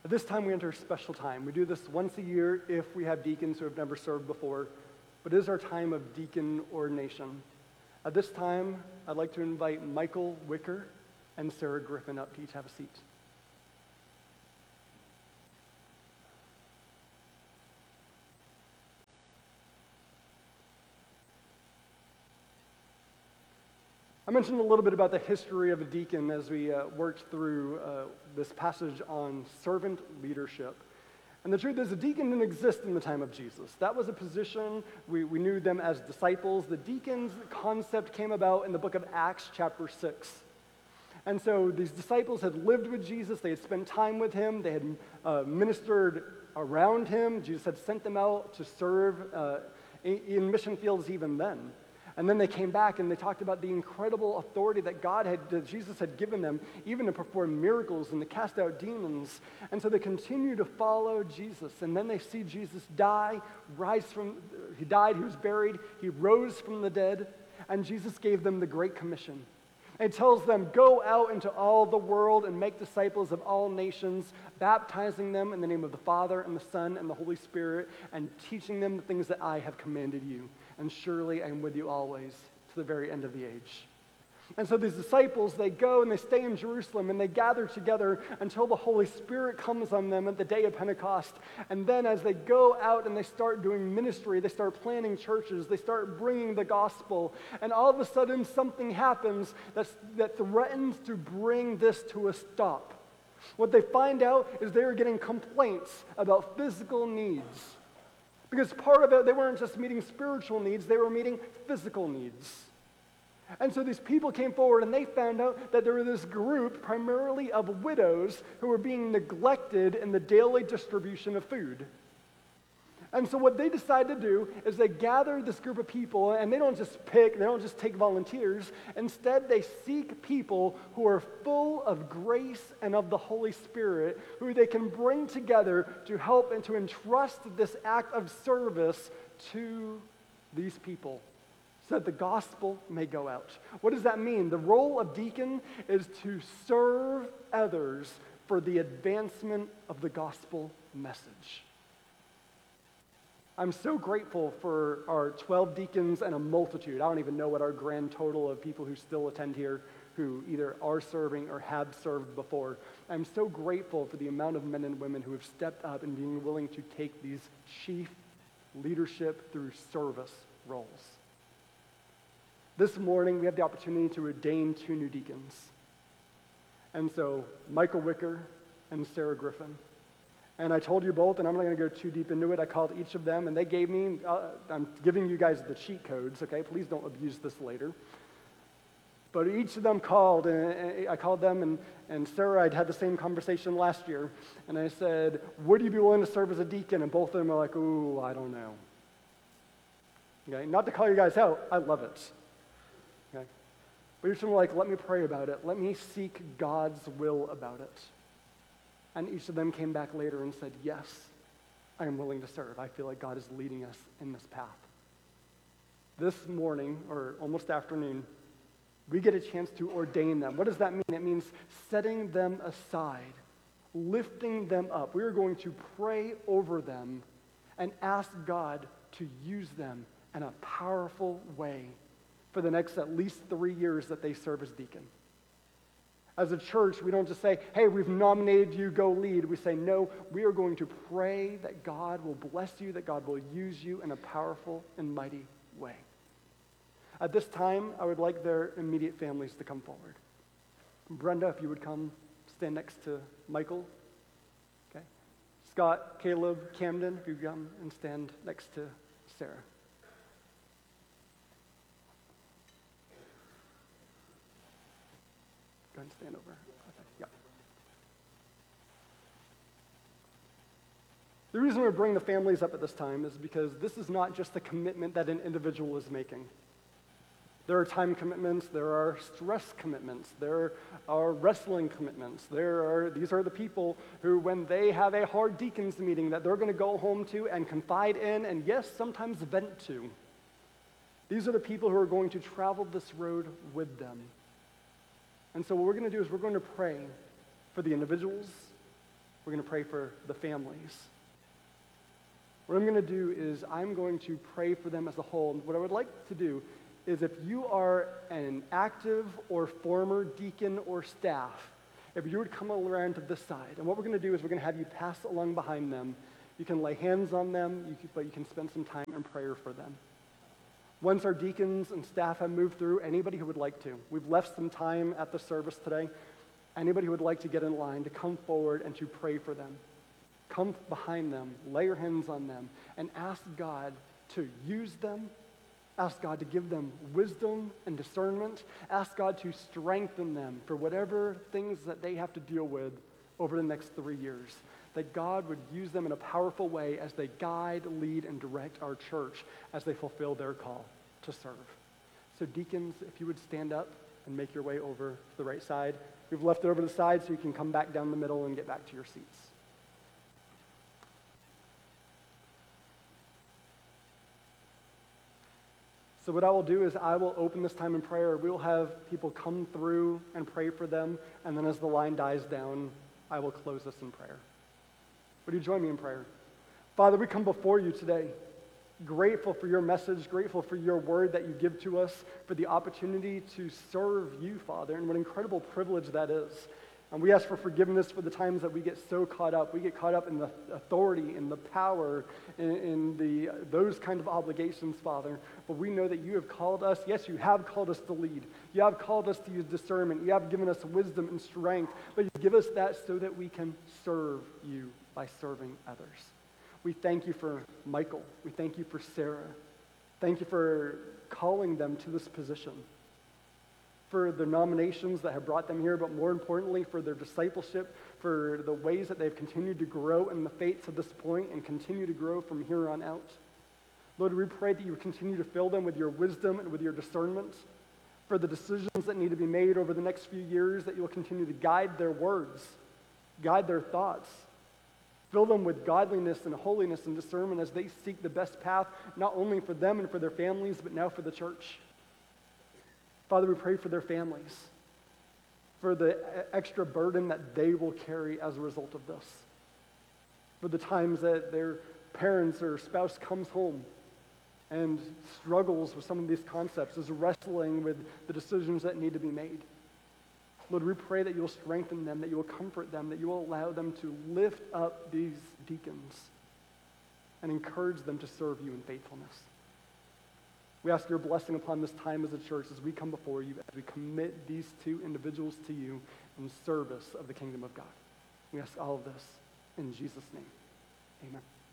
At this time, we enter a special time. We do this once a year if we have deacons who have never served before, but it is our time of deacon ordination. At this time, I'd like to invite Michael Wicker and Sarah Griffin up to each have a seat. I mentioned a little bit about the history of a deacon as we worked through this passage on servant leadership. And the truth is, a deacon didn't exist in the time of Jesus. That was a position, we knew them as disciples. The deacons concept came about in the book of Acts chapter 6. And so these disciples had lived with Jesus, they had spent time with him, they had ministered around him. Jesus had sent them out to serve in mission fields even then. And then they came back and they talked about the incredible authority that Jesus had given them, even to perform miracles and to cast out demons. And so they continue to follow Jesus. And then they see Jesus die, he died, he was buried, he rose from the dead, and Jesus gave them the Great Commission. And it tells them, go out into all the world and make disciples of all nations, baptizing them in the name of the Father and the Son and the Holy Spirit, and teaching them the things that I have commanded you. And surely I am with you always to the very end of the age. And so these disciples, they go and they stay in Jerusalem and they gather together until the Holy Spirit comes on them at the day of Pentecost. And then as they go out and they start doing ministry, they start planting churches, they start bringing the gospel, and all of a sudden something happens that threatens to bring this to a stop. What they find out is they are getting complaints about physical needs. Because part of it, they weren't just meeting spiritual needs, they were meeting physical needs. And so these people came forward and they found out that there was this group, primarily of widows, who were being neglected in the daily distribution of food. And so what they decided to do is they gathered this group of people, and they don't just take volunteers. Instead, they seek people who are full of grace and of the Holy Spirit, who they can bring together to help and to entrust this act of service to these people, so that the gospel may go out. What does that mean? The role of deacon is to serve others for the advancement of the gospel message. I'm so grateful for our 12 deacons and a multitude. I don't even know what our grand total of people who still attend here who either are serving or have served before. I'm so grateful for the amount of men and women who have stepped up and being willing to take these chief leadership through service roles. This morning, we have the opportunity to ordain 2 new deacons. And so, Michael Wicker and Sarah Griffin. And I told you both, and I'm not going to go too deep into it, I called each of them, and they gave me, I'm giving you guys the cheat codes, okay? Please don't abuse this later. But each of them called, and I called them, and Sarah, I'd had the same conversation last year, and I said, would you be willing to serve as a deacon? And both of them are like, ooh, I don't know. Okay, not to call you guys out, I love it. Okay? But each of them were like, let me pray about it. Let me seek God's will about it. And each of them came back later and said, yes, I am willing to serve. I feel like God is leading us in this path. This morning, or almost afternoon, we get a chance to ordain them. What does that mean? It means setting them aside, lifting them up. We are going to pray over them and ask God to use them in a powerful way for the next at least 3 years that they serve as deacon. As a church, we don't just say, hey, we've nominated you, go lead. We say, no, we are going to pray that God will bless you, that God will use you in a powerful and mighty way. At this time, I would like their immediate families to come forward. Brenda, if you would come stand next to Michael. Okay. Scott, Caleb, Camden, if you come and stand next to Sarah. Go ahead and stand over. Yeah. The reason we bring the families up at this time is because this is not just a commitment that an individual is making. There are time commitments, there are stress commitments, there are wrestling commitments. These are the people who, when they have a hard deacons meeting that they're going to go home to and confide in, and yes, sometimes vent to. These are the people who are going to travel this road with them. And so what we're going to do is we're going to pray for the individuals, We're going to pray for the families. What I'm going to do is I'm going to pray for them as a whole. And what I would like to do is if you are an active or former deacon or staff, if you would come around to this side, and what we're going to do is we're going to have you pass along behind them. You can lay hands on them, but you can spend some time in prayer for them. Once our deacons and staff have moved through, anybody who would like to, we've left some time at the service today. Anybody who would like to get in line to come forward and to pray for them. Come behind them, lay your hands on them, and ask God to use them. Ask God to give them wisdom and discernment. Ask God to strengthen them for whatever things that they have to deal with over the next 3 years. That God would use them in a powerful way as they guide, lead, and direct our church as they fulfill their call to serve. So deacons, if you would stand up and make your way over to the right side. We've left it over to the side so you can come back down the middle and get back to your seats. So what I will do is I will open this time in prayer. We will have people come through and pray for them, and then as the line dies down, I will close this in prayer. Would you join me in prayer? Father, we come before you today, grateful for your message, grateful for your word that you give to us, for the opportunity to serve you, Father, and what an incredible privilege that is. And we ask for forgiveness for the times that we get so caught up. We get caught up in the authority, in the power, in those kind of obligations, Father. But we know that you have called us. Yes, you have called us to lead. You have called us to use discernment. You have given us wisdom and strength. But you give us that so that we can serve you by serving others. We thank you for Michael. We thank you for Sarah. Thank you for calling them to this position, for the nominations that have brought them here, but more importantly, for their discipleship, for the ways that they've continued to grow in the faith to this point and continue to grow from here on out. Lord, we pray that you would continue to fill them with your wisdom and with your discernment, for the decisions that need to be made over the next few years, that you will continue to guide their words, guide their thoughts. Fill them with godliness and holiness and discernment as they seek the best path, not only for them and for their families, but now for the church. Father, we pray for their families, for the extra burden that they will carry as a result of this, for the times that their parents or spouse comes home and struggles with some of these concepts, is wrestling with the decisions that need to be made. Lord, we pray that you will strengthen them, that you will comfort them, that you will allow them to lift up these deacons and encourage them to serve you in faithfulness. We ask your blessing upon this time as a church as we come before you, as we commit these two individuals to you in service of the kingdom of God. We ask all of this in Jesus' name. Amen.